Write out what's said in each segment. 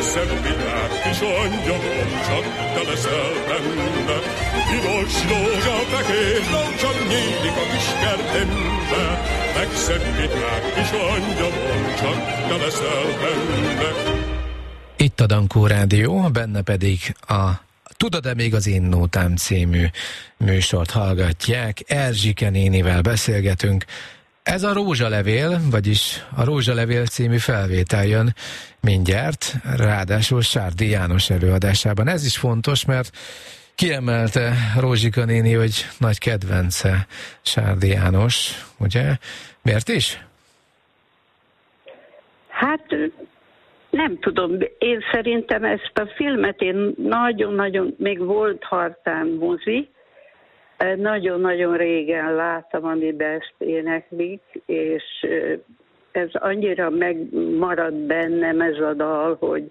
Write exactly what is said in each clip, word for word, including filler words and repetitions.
legszebb virág kis angyalom, csak te leszel benne. Piros rózsa, fehér rózsa nyílik a kis kertembe, legszebb virág kis angyalom, csak te leszel benne. Itt a Dankó Rádió, benne pedig a Tudod-e még az én nótám című műsort hallgatják. Erzsike nénivel beszélgetünk. Ez a Rózsalevél, vagyis a Rózsalevél című felvétel jön mindjárt, ráadásul Sárdi János előadásában. Ez is fontos, mert kiemelte Rózsika néni, hogy nagy kedvence Sárdi János, ugye? Miért is? Hát nem tudom, én szerintem ezt a filmet én nagyon-nagyon, még volt Hartán mozi, nagyon-nagyon régen láttam, amiben ezt éneklik, és ez annyira megmaradt bennem ez a dal, hogy,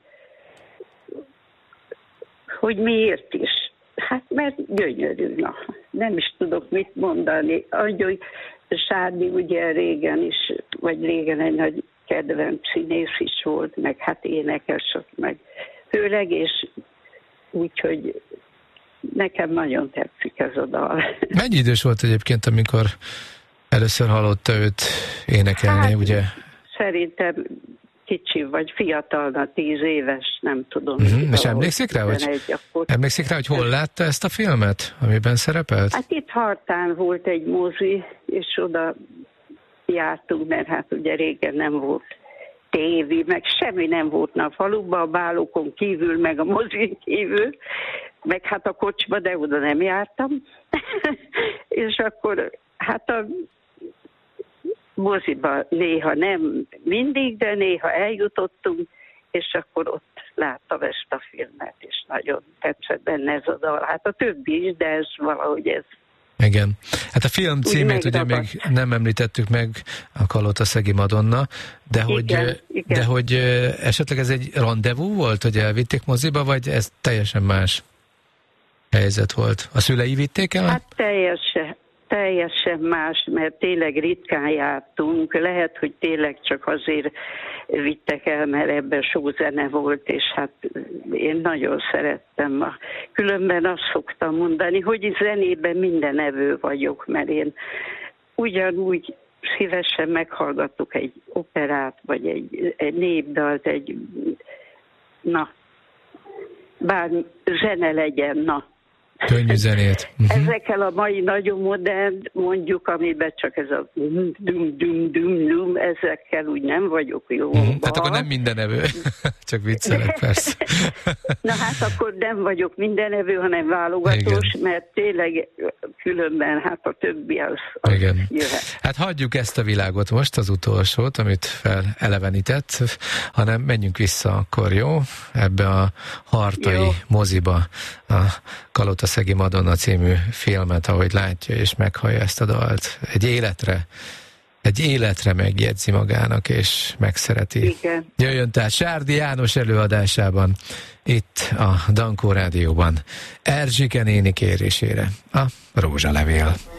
hogy miért is. Hát mert gyönyörű, na. Nem is tudok mit mondani. Ahogy Sárdi ugye régen is, vagy régen egy nagy kedvenc színész is volt, meg hát énekes, meg főleg, és úgyhogy nekem nagyon tetszik ez a dal. Mennyi idős volt egyébként, amikor először hallotta őt énekelni, hát, ugye? Szerintem kicsi, vagy fiatalna, tíz éves, nem tudom. Uh-huh. És emlékszik rá, hogy, akkor... emlékszik rá, hogy hol látta ezt a filmet, amiben szerepelt? Hát itt Hartán volt egy mozi, és oda jártunk, mert hát ugye régen nem volt tévé, meg semmi nem volt a faluban, a bálokon kívül, meg a mozin kívül, meg hát a kocsma, de oda nem jártam. És akkor hát a moziba néha nem mindig, de néha eljutottunk, és akkor ott láttam ezt a filmet, és nagyon tetszett benne ez a dal. Hát a többi is, de ez valahogy ez. Igen. Hát a film címét ugye még nem említettük meg, a Kalotaszegi Madonna, de hogy, igen, igen. de hogy esetleg ez egy randevú volt, hogy elvitték moziba, vagy ez teljesen más helyzet volt? A szülei vitték el? Hát teljesen, teljesen más, mert tényleg ritkán jártunk. Lehet, hogy tényleg csak azért vittek el, mert ebben sózene volt, és hát én nagyon szerettem. Különben azt szoktam mondani, hogy zenében minden evő vagyok, mert én ugyanúgy szívesen meghallgatok egy operát, vagy egy, egy népdalt, egy, na, bár zene legyen, na. Könnyű zenét. Uh-huh. Ezekkel a mai nagyon modern, mondjuk, amiben csak ez a dum-dum-dum-dum, ezekkel úgy nem vagyok jó. Uh-huh. Tehát akkor nem mindenevő, csak viccelek, persze. Na hát akkor nem vagyok mindenevő, hanem válogatós, igen. Mert tényleg különben hát a többi az, az igen. Jöhet. Hát hagyjuk ezt a világot most, az utolsót, amit felelevenített, hanem menjünk vissza akkor, jó? Ebbe a hartai jó. moziba, a Kalotaszegi Madonna című filmet, ahogy látja és meghallja ezt a dalt. Egy életre, egy életre megjegyzi magának, és megszereti. Igen. Jöjjön tehát Sárdi János előadásában, itt a Dankó Rádióban, Erzsike néni kérésére, a Rózsalevél.